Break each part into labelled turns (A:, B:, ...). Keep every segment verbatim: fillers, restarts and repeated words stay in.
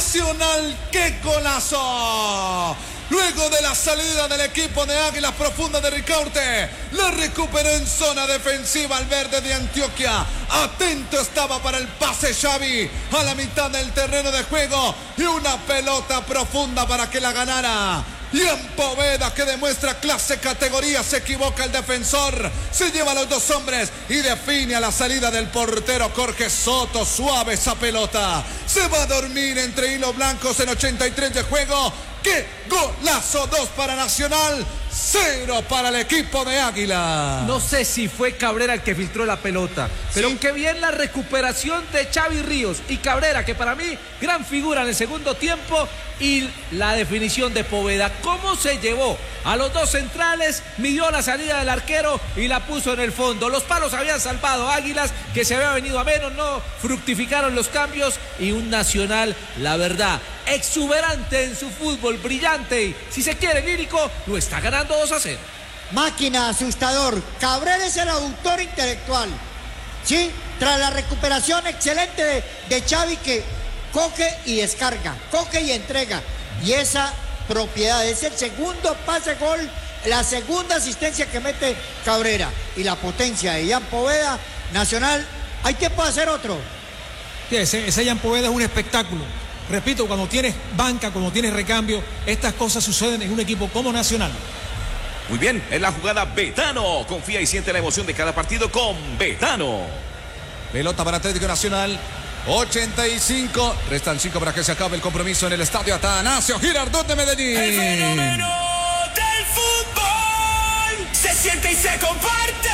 A: Nacional. ¡Qué golazo! Luego de la salida del equipo de Águilas Profunda de Ricaurte, la recuperó en zona defensiva al verde de Antioquia. Atento estaba para el pase Xavi a la mitad del terreno de juego y una pelota profunda para que la ganara. Y en Poveda, que demuestra clase, categoría, se equivoca el defensor, se lleva a los dos hombres y define a la salida del portero Jorge Soto. Suave esa pelota, se va a dormir entre hilos blancos en ochenta y tres de juego. ¡Qué golazo! Dos para Nacional, cero para el equipo de Águila.
B: No sé si fue Cabrera el que filtró la pelota, pero ¿sí? Qué bien la recuperación de Xavi Ríos y Cabrera, que para mí gran figura en el segundo tiempo, y la definición de Poveda. ¿Cómo se llevó a los dos centrales? Midió la salida del arquero y la puso en el fondo. Los palos habían salvado a Águilas, que se había venido a menos, no fructificaron los cambios, y un Nacional, la verdad, exuberante en su fútbol, brillante, y si se quiere lírico, lo está ganando dos a cero.
C: Máquina, asustador. Cabrera es el autor intelectual, ¿sí? Tras la recuperación excelente de, de Xavi, que coge y descarga, coge y entrega, y esa propiedad es el segundo pase gol, la segunda asistencia que mete Cabrera, y la potencia de Ian Poveda. Nacional, hay tiempo de hacer otro.
D: Sí, ese, ese Ian Poveda es un espectáculo. Repito, cuando tienes banca, cuando tienes recambio, estas cosas suceden en un equipo como Nacional.
E: Muy bien, en la jugada Betano. Confía y siente la emoción de cada partido con Betano.
A: Pelota para Atlético Nacional. ochenta y cinco. Restan cinco para que se acabe el compromiso en el estadio Atanasio Girardot de Medellín.
F: El fenómeno del fútbol se siente y se comparte.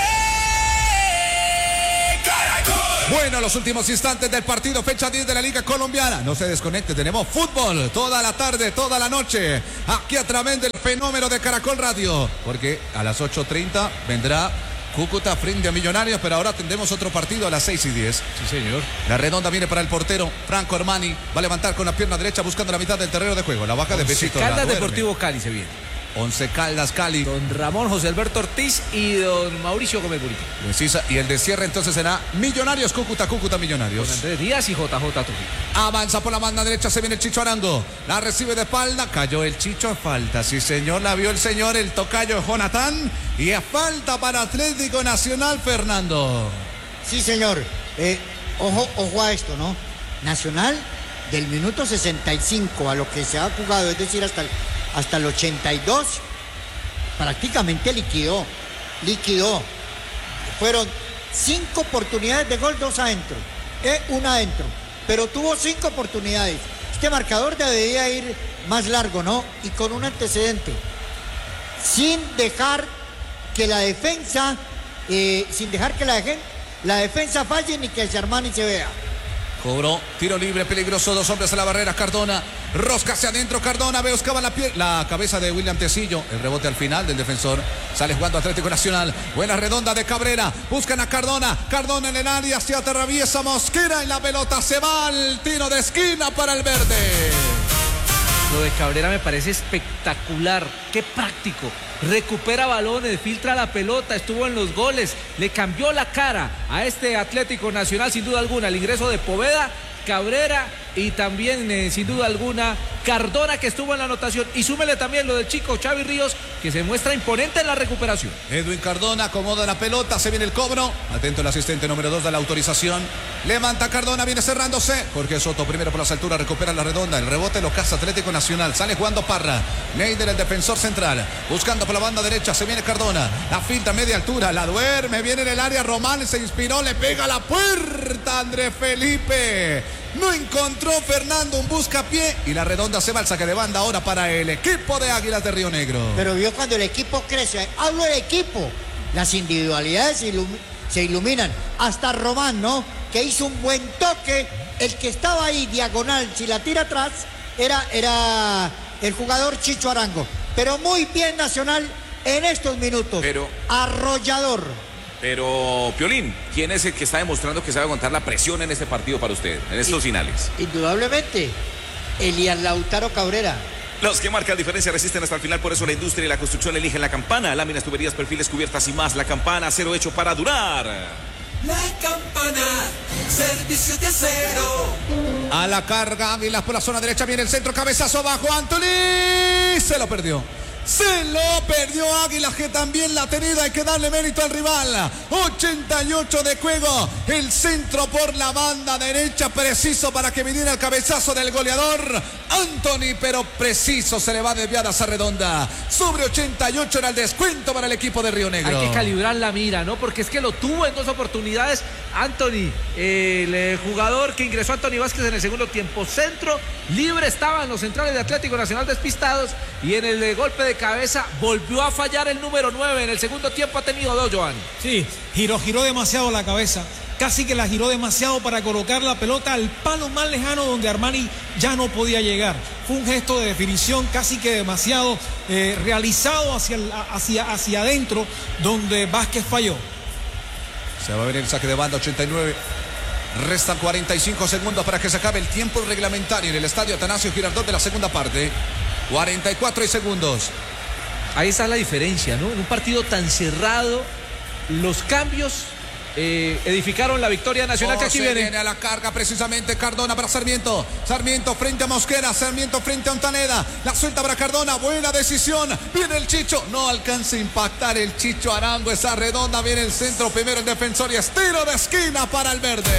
F: Caracol.
A: Bueno, los últimos instantes del partido, fecha diez de la Liga Colombiana. No se desconecte, tenemos fútbol toda la tarde, toda la noche, aquí a través del fenómeno de Caracol Radio. Porque a las ocho treinta vendrá Cúcuta frente a Millonarios, pero ahora tendremos otro partido a las seis y diez.
B: Sí, señor.
A: La redonda viene para el portero Franco Armani. Va a levantar con la pierna derecha buscando la mitad del terreno de juego. La baja de Besito.
B: Caldas Deportivo Cali se viene.
A: Once Caldas Cali.
B: Don Ramón José Alberto Ortiz y don Mauricio Gómez Burito.
A: Precisa. Y el de cierre entonces será Millonarios Cúcuta, Cúcuta Millonarios.
B: Con Andrés Díaz y J J Trujillo.
A: Avanza por la banda derecha, se viene el Chicho Arango. La recibe de espalda, cayó el Chicho a falta. Sí, señor, la vio el señor, el tocayo Jonathan. Y a falta para Atlético Nacional, Fernando.
C: Sí, señor. Eh, ojo, ojo a esto, ¿no? Nacional, del minuto sesenta y cinco a lo que se ha jugado, es decir, hasta el, hasta el ochenta y dos, prácticamente liquidó. Liquidó. Fueron cinco oportunidades de gol, dos adentro. Eh, una adentro. Pero tuvo cinco oportunidades. Este marcador debería ir más largo, ¿no? Y con un antecedente. Sin dejar que la defensa, eh, sin dejar que la, la defensa falle ni que el Armani se vea.
A: Cobró, tiro libre, peligroso, dos hombres a la barrera, Cardona, rosca hacia adentro, Cardona, buscaba la, pie la cabeza de William Tecillo, el rebote al final del defensor, sale jugando Atlético Nacional, buena redonda de Cabrera, buscan a Cardona, Cardona en el área, se atraviesa Mosquera y la pelota se va al tiro de esquina para el verde.
B: Lo de Cabrera me parece espectacular, qué práctico. Recupera balones, filtra la pelota, estuvo en los goles, le cambió la cara a este Atlético Nacional sin duda alguna. El ingreso de Poveda, Cabrera y también eh, sin duda alguna Cardona, que estuvo en la anotación, y súmele también lo del chico Xavi Ríos, que se muestra imponente en la recuperación.
A: Edwin Cardona acomoda la pelota, se viene el cobro, atento el asistente número dos de la autorización, levanta Cardona, viene cerrándose, Jorge Soto primero por las alturas, recupera la redonda, el rebote lo caza Atlético Nacional, sale jugando Parra, Neider el defensor central, buscando por la banda derecha, se viene Cardona, la filtra a media altura, la duerme, viene en el área, Román se inspiró, le pega a la puerta, Andrés Felipe, no encontró Fernando un buscapié y la redonda se va al saque de banda ahora para el equipo de Águilas de Río Negro.
C: Pero vio cuando el equipo crece, hablo del equipo, las individualidades se, ilum se iluminan, hasta Román, ¿no? Que hizo un buen toque, el que estaba ahí diagonal, si la tira atrás, era, era el jugador Chicho Arango, pero muy bien Nacional en estos minutos,
E: pero
C: arrollador.
E: Pero, Piolín, ¿quién es el que está demostrando que sabe aguantar la presión en este partido para usted, en estos finales?
C: Indudablemente, Elian Lautaro Cabrera.
E: Los que marcan diferencia resisten hasta el final, por eso la industria y la construcción eligen La Campana. Láminas, tuberías, perfiles, cubiertas y más. La Campana, acero hecho para durar.
F: La Campana, servicios de acero.
A: A la carga, Águilas por la zona derecha, viene el centro, cabezazo abajo, Anthony. Se lo perdió. Se lo perdió Águilas, que también la ha tenido. Hay que darle mérito al rival. ochenta y ocho de juego. El centro por la banda derecha, preciso para que viniera el cabezazo del goleador Anthony, pero preciso, se le va desviada esa redonda. Sobre ochenta y ocho era el descuento para el equipo de Río Negro.
B: Hay que calibrar la mira, ¿no? Porque es que lo tuvo en dos oportunidades Anthony, el eh, jugador que ingresó Anthony Vázquez en el segundo tiempo. Centro, libre estaban los centrales de Atlético Nacional despistados, y en el eh, golpe de cabeza volvió a fallar el número nueve. En el segundo tiempo ha tenido dos, Joan.
D: Sí, giró, giró demasiado la cabeza. Casi que la giró demasiado para colocar la pelota al palo más lejano donde Armani ya no podía llegar. Fue un gesto de definición casi que demasiado eh, realizado hacia, el, hacia, hacia adentro, donde Vázquez falló.
A: Se va a venir el saque de banda, ochenta y nueve. Restan cuarenta y cinco segundos para que se acabe el tiempo reglamentario en el estadio Atanasio Girardot de la segunda parte. cuarenta y cuatro segundos.
B: Ahí está la diferencia, ¿no? En un partido tan cerrado, los cambios eh, edificaron la victoria nacional.
A: Oh,
B: que aquí
A: se
B: viene.
A: viene a la carga precisamente Cardona para Sarmiento. Sarmiento frente a Mosquera. Sarmiento frente a Ontaneda. La suelta para Cardona. Buena decisión. Viene el Chicho. No alcanza a impactar el Chicho Arango. Esa redonda. Viene el centro. Primero el defensor y es tiro de esquina para el verde.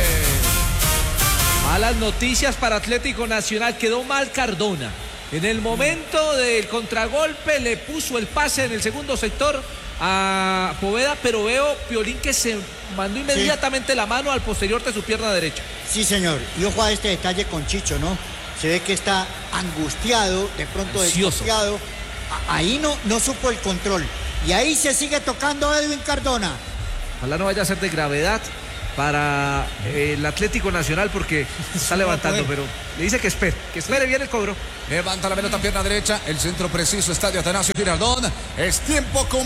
B: Malas noticias para Atlético Nacional. Quedó mal Cardona. En el momento del contragolpe le puso el pase en el segundo sector a Poveda, pero veo, Piolín, que se mandó inmediatamente sí. la mano al posterior de su pierna derecha.
C: Sí, señor. Y ojo a este detalle con Chicho, ¿no? Se ve que está angustiado, de pronto desconfiado. Ahí no, no supo el control. Y ahí se sigue tocando Edwin Cardona.
B: Ojalá no vaya a ser de gravedad para el Atlético Nacional, porque está levantando, pero le dice que espere, que espere bien el cobro.
A: Levanta la pelota, pierna derecha, el centro preciso, estadio Atanasio Girardot. Es tiempo con